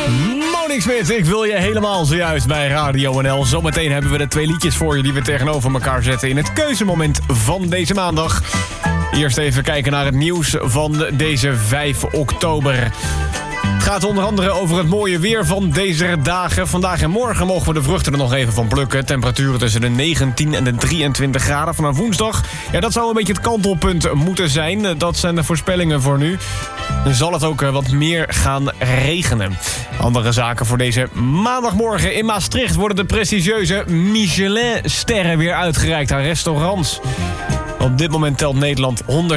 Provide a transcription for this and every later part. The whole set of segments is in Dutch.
Monique Smit, ik wil je helemaal zojuist bij Radio NL. Zometeen hebben we de 2 liedjes voor je die we tegenover elkaar zetten in het keuzemoment van deze maandag. Eerst even kijken naar het nieuws van deze 5 oktober. Het gaat onder andere over het mooie weer van deze dagen. Vandaag en morgen mogen we de vruchten er nog even van plukken. Temperaturen tussen de 19 en de 23 graden vanaf woensdag. Ja, dat zou een beetje het kantelpunt moeten zijn. Dat zijn de voorspellingen voor nu. Dan zal het ook wat meer gaan regenen. Andere zaken voor deze maandagmorgen. In Maastricht worden de prestigieuze Michelin-sterren weer uitgereikt aan restaurants. Op dit moment telt Nederland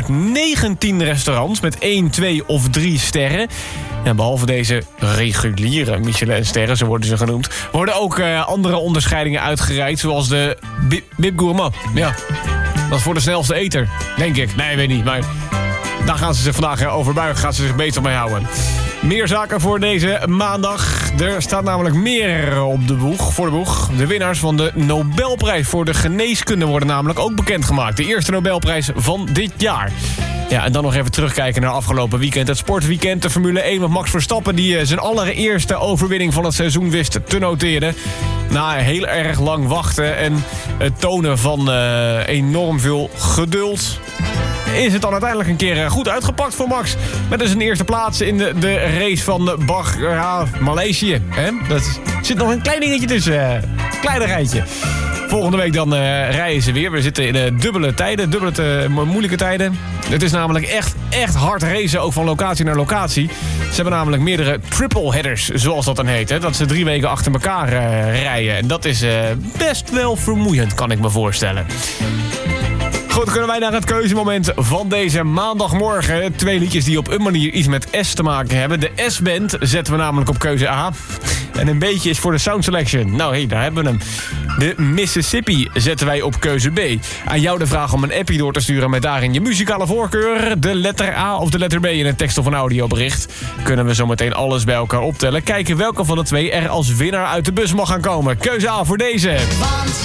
119 restaurants met 1, 2 of 3 sterren. En behalve deze reguliere Michelin-sterren, zo worden ze genoemd, worden ook andere onderscheidingen uitgereikt, zoals de Bib Gourmand. Ja, dat is voor de snelste eter, denk ik. Nee, weet niet, maar daar gaan ze zich vandaag over buigen, gaan ze zich bezig mee houden. Meer zaken voor deze maandag. Er staat namelijk meer op de boeg. De winnaars van de Nobelprijs voor de geneeskunde worden namelijk ook bekendgemaakt. De eerste Nobelprijs van dit jaar. Ja, en dan nog even terugkijken naar afgelopen weekend. Het sportweekend, de Formule 1 met Max Verstappen, die zijn allereerste overwinning van het seizoen wist te noteren. Na heel erg lang wachten en het tonen van enorm veel geduld, is het dan uiteindelijk een keer goed uitgepakt voor Max. Met dus een eerste plaats in de race van Maleisië. Dat zit nog een klein dingetje tussen. Kleinigheidje. Volgende week dan rijden ze weer. We zitten in dubbele tijden, moeilijke tijden. Het is namelijk echt hard racen, ook van locatie naar locatie. Ze hebben namelijk meerdere triple headers, zoals dat dan heet. Hè? Dat ze 3 weken achter elkaar rijden. En dat is best wel vermoeiend, kan ik me voorstellen. Goed, dan kunnen wij naar het keuzemoment van deze maandagmorgen. 2 liedjes die op een manier iets met S te maken hebben. De S-band zetten we namelijk op keuze A. En een beetje is voor de sound selection. Nou, daar hebben we hem. De Mississippi zetten wij op keuze B. Aan jou de vraag om een appie door te sturen met daarin je muzikale voorkeur. De letter A of de letter B in een tekst of een audiobericht. Kunnen we zo meteen alles bij elkaar optellen. Kijken welke van de 2 er als winnaar uit de bus mag gaan komen. Keuze A voor deze. Want